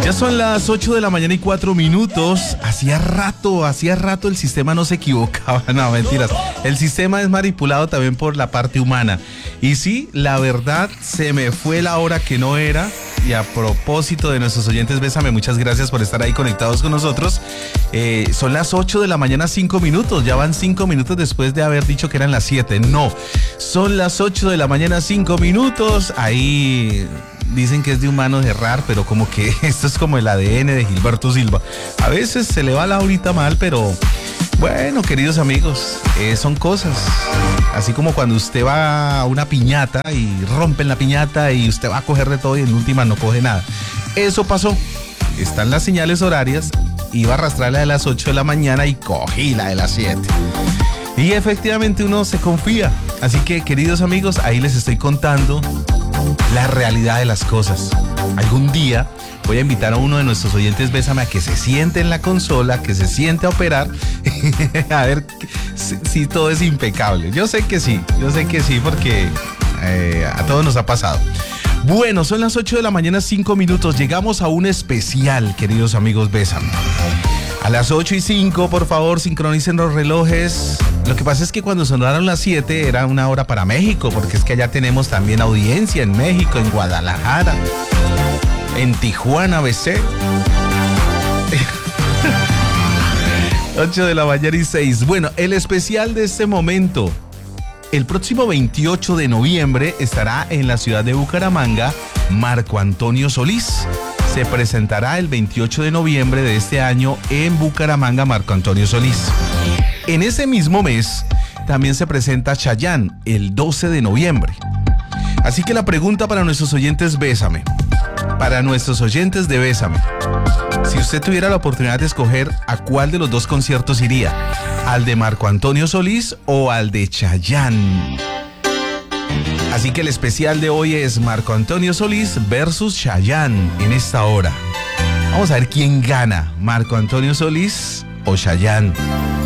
Ya son las 8 de la mañana y 4 minutos. Hacía rato el sistema no se equivocaba. No, mentiras. El sistema es manipulado también por la parte humana. Y sí, la verdad, se me fue la hora que no era. Y a propósito de nuestros oyentes, bésame, muchas gracias por estar ahí conectados con nosotros. Son las 8 de la mañana, 5 minutos. Ya van 5 minutos después de haber dicho que eran las 7. No, son las 8 de la mañana, 5 minutos. Ahí dicen que es de humanos errar, pero como que esto es como el ADN de Gilberto Silva. A veces se le va la horita mal, pero bueno, queridos amigos, son cosas. Así como cuando usted va a una piñata y rompen la piñata y usted va a coger de todo y en última no coge nada. Eso pasó. Están las señales horarias. Iba a arrastrar la de las 8 de la mañana y cogí la de las 7. Y efectivamente uno se confía. Así que, queridos amigos, ahí les estoy contando la realidad de las cosas. Algún día voy a invitar a uno de nuestros oyentes, bésame, a que se siente en la consola, que se siente a operar, a ver si todo es impecable. Yo sé que sí, porque a todos nos ha pasado. Bueno, son las 8 de la mañana, 5 minutos. Llegamos a un especial, queridos amigos, bésame. A las 8:05, por favor, sincronicen los relojes. Lo que pasa es que cuando sonaron las 7 era una hora para México, porque es que allá tenemos también audiencia en México, en Guadalajara, en Tijuana, BC. 8 de la mañana y 6. Bueno, el especial de este momento. El próximo 28 de noviembre estará en la ciudad de Bucaramanga Marco Antonio Solís. Se presentará el 28 de noviembre de este año en Bucaramanga Marco Antonio Solís. En ese mismo mes también se presenta Chayanne el 12 de noviembre. Así que la pregunta para nuestros oyentes, bésame. Para nuestros oyentes de Bésame, si usted tuviera la oportunidad de escoger a cuál de los dos conciertos iría, ¿al de Marco Antonio Solís o al de Chayanne? Así que el especial de hoy es Marco Antonio Solís versus Chayanne en esta hora. Vamos a ver quién gana, Marco Antonio Solís o Chayanne.